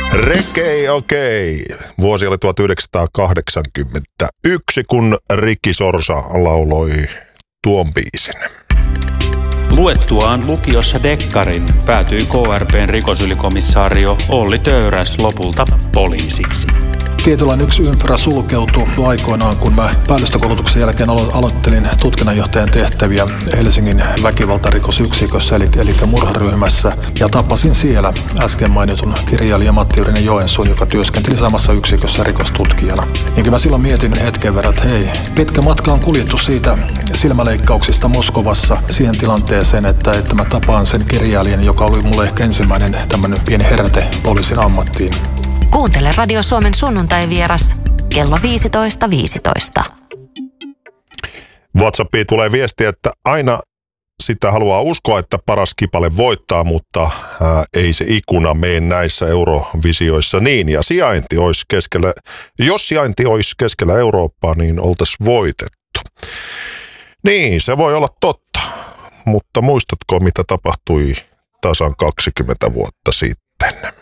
Okei. Vuosi oli 1981, kun Ricky Sorsa lauloi tuon biisin. Luettuaan lukiossa dekkarin päätyi KRP:n rikosylikomissaario Olli Töyräs lopulta poliisiksi. Tietynlainen yksi ympyrä sulkeutui aikoinaan, kun mä päällystökoulutuksen jälkeen aloittelin tutkinnanjohtajan tehtäviä Helsingin väkivaltarikosyksikössä, eli murharyhmässä. Ja tapasin siellä äsken mainitun kirjailija Matti Yrinen Joensuun, joka työskenteli samassa yksikössä rikostutkijana. Niin mä silloin mietin hetken verran, että hei, pitkä matka on kuljettu siitä silmäleikkauksista Moskovassa siihen tilanteeseen, että mä tapaan sen kirjailijan, joka oli mulle ehkä ensimmäinen tämmöinen pieni heräte poliisin ammattiin. Kuuntele Radio Suomen sunnuntai-vieras kello 15.15. WhatsAppiin tulee viesti, että aina sitä haluaa uskoa, että paras kipale voittaa, mutta ei se ikuna mene näissä Eurovisioissa niin. Ja jos sijainti olisi keskellä Eurooppaa, niin oltaisiin voitettu. Niin, se voi olla totta, mutta muistatko, mitä tapahtui tasan 20 vuotta sitten?